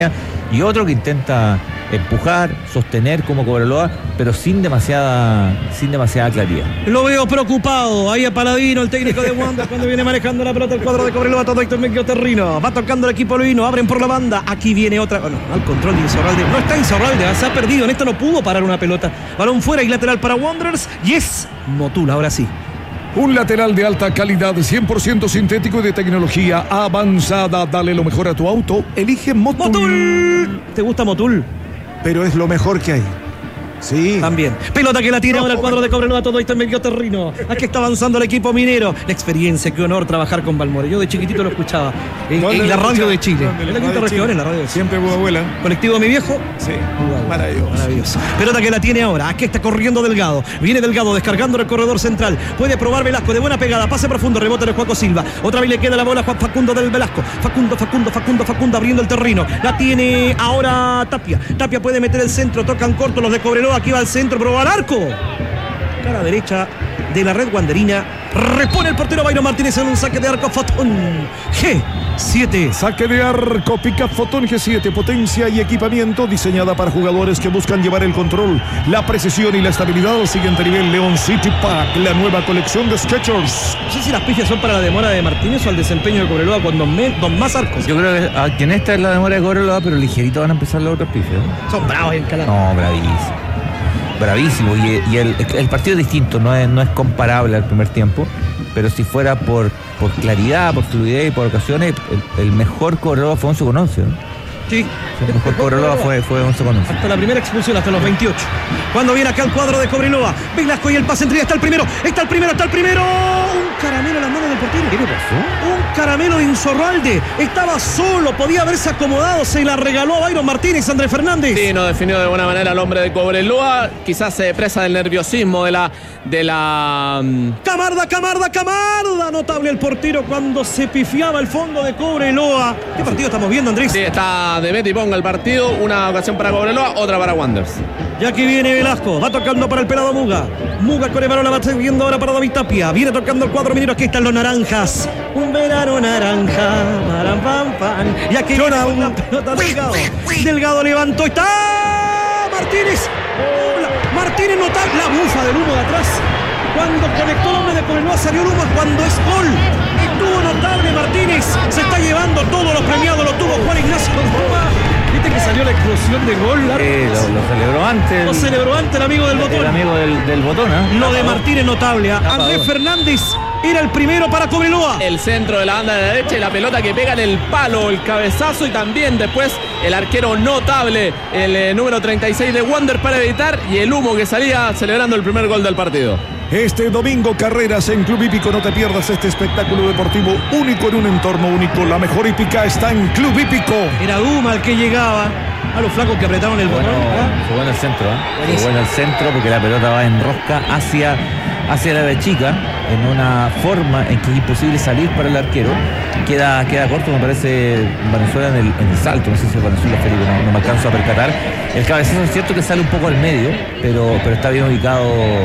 y otro que intenta empujar, sostener como Cobreloa, pero sin demasiada claridad. Lo veo preocupado, ahí a Paladino, el técnico de Wander, cuando viene manejando la pelota el cuadro de Cobreloa, todo Héctor Menguio Terrino, va tocando el equipo Luino, abren por la banda, aquí viene otra, bueno, al control de Insaurralde, no está Insaurralde, se ha perdido, en esto no pudo parar una pelota, balón fuera y lateral para Wanderers, y es Motul, ahora sí. Un lateral de alta calidad, 100% sintético y de tecnología avanzada. Dale lo mejor a tu auto. Elige Motul. ¡Motul! ¿Te gusta Motul? Pero es lo mejor que hay. Sí. También. Pelota que la tira ahora el cuadro de Cobreloa, todo esto en medio terreno. Aquí está avanzando el equipo minero. La experiencia, qué honor trabajar con Balmore. Yo de chiquitito lo escuchaba en la radio de Chile. En la quinta región, en la radio de Chile. Siempre hubo abuela. Colectivo Mi Viejo. Sí. Maravilloso. Pelota que la tiene ahora. Aquí está corriendo Delgado. Viene Delgado descargando el corredor central. Puede probar Velasco de buena pegada. Pase profundo. Rebote de Juaco Silva. Otra vez le queda la bola a Juan Facundo del Velasco. Facundo abriendo el terreno. La tiene ahora Tapia. Tapia puede meter el centro. Tocan corto los de Cobreloa. Aquí va al centro. Pero al arco. Cara derecha de la red wanderina. Repone el portero Byron Martínez en un saque de arco. Fotón G7. Saque de arco, pica Fotón G7, potencia y equipamiento diseñada para jugadores que buscan llevar el control, la precisión y la estabilidad al siguiente nivel. León City Pack, la nueva colección de Skechers. No sé si las pifias son para la demora de Martínez o al desempeño de Cobreloa con dos más arcos. Yo creo que en esta es la demora de Cobreloa, pero ligerito van a empezar los otros pifias. Son bravos en Calama. No, bravísimo. Y el partido es distinto, no es comparable al primer tiempo, pero si fuera por claridad, por fluidez y por ocasiones, el mejor Cobreloa fue 11 con 11, ¿no? Sí. El mejor Cobreloa fue 11 con 11. Hasta la primera expulsión, hasta los 28. Cuando viene acá el cuadro de Cobreloa, Velasco y el pase entre está el primero. Un caramelo en las manos del portero. ¿Qué le pasó? Un caramelo de Insaurralde. Estaba solo, podía haberse acomodado. Se la regaló a Byron Martínez, Andrés Fernández. Sí, no definió de buena manera al hombre de Cobreloa. Quizás se presa del nerviosismo de la Camarda. Notable el portero cuando se pifiaba el fondo de Cobreloa. ¿Qué partido estamos viendo, Andrés? Sí, está de meta y ponga el partido. Una ocasión para Cobreloa, otra para Wanderers. Y aquí viene Velasco, va tocando para el pelado Muga con el balón, la va siguiendo ahora para David Tapia. Viene tocando el cuadro minero, aquí están los naranjas. Un verano naranja, param, pam, pam. Y aquí viene una pelota Delgado levantó, está Martínez. Martínez nota la bufa del humo de atrás. Cuando conectó el hombre de Cobreloa salió el humo, cuando es gol. Estuvo notable Martínez, se está llevando todos los premiados, lo tuvo Juan Ignacio Roma. ¿Viste que salió la explosión de gol? Lo celebró antes. Lo celebró antes el amigo del botón. El amigo del botón, ¿eh? Lo de Martínez notable. Andrés Fernández era el primero para Cobreloa. El centro de la banda de la derecha y la pelota que pega en el palo, el cabezazo y también después el arquero notable, el número 36 de Wander para evitar y el humo que salía celebrando el primer gol del partido. Este domingo carreras en Club Hípico, no te pierdas este espectáculo deportivo único en un entorno único. La mejor hípica está en Club Hípico. Era Duma el que llegaba. A los flacos que apretaron el botón. Fue bueno el centro, ¿eh? Fue bueno el centro porque la pelota va en rosca hacia la de chica, en una forma en que es imposible salir para el arquero. Queda corto, me parece, Valenzuela en el salto. No sé si es Valenzuela, Felipe, no me alcanzo a percatar. El cabezazo es cierto que sale un poco al medio, pero está bien ubicado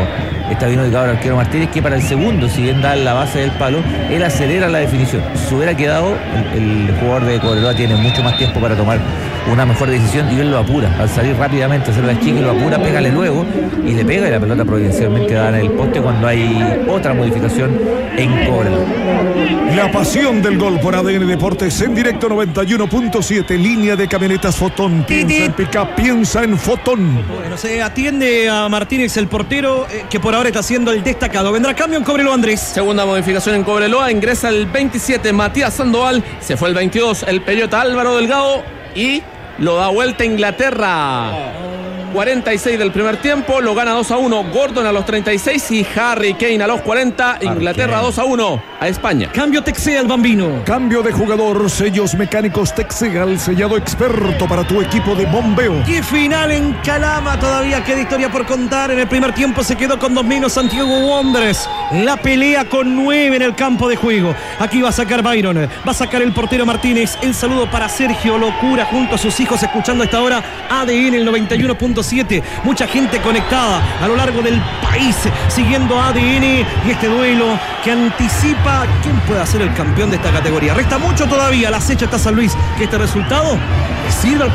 el arquero Martínez, que para el segundo, si bien da la base del palo, él acelera la definición. Si hubiera quedado, el jugador de Cobreloa tiene mucho más tiempo para tomar una mejor decisión y él lo apura. Al salir rápidamente, hacer la chica y lo apura, pégale luego y le pega y la pelota providencialmente da en el poste cuando hay otra modificación en Cobreloa. La pasión del gol por ADN Deportes en directo 91.7, línea de camionetas Fotón. Piensa en pick-up, piensa en Fotón. Bueno, se atiende a Martínez, el portero, que por ahora está haciendo el destacado. Vendrá cambio en Cobreloa, Andrés. Segunda modificación en Cobreloa, ingresa el 27 Matías Sandoval, se fue el 22 el periota Álvaro Delgado y lo da vuelta Inglaterra. 46 del primer tiempo, lo gana 2-1 Gordon a los 36 y Harry Kane a los 40. Inglaterra 2-1 a España. Cambio Texea el Bambino. Cambio de jugador, sellos mecánicos Texea, el sellado experto para tu equipo de bombeo. Qué final en Calama, todavía queda historia por contar. En el primer tiempo se quedó con 2 menos Santiago Wanderers. La pelea con 9 en el campo de juego. Aquí va a sacar Byron, va a sacar el portero Martínez. El saludo para Sergio Locura junto a sus hijos, escuchando a esta hora ADN el 91.7. Mucha gente conectada a lo largo del país siguiendo ADN y este duelo que anticipa quién puede ser el campeón de esta categoría. Resta mucho todavía, la acecha está San Luis, que este resultado Sirva al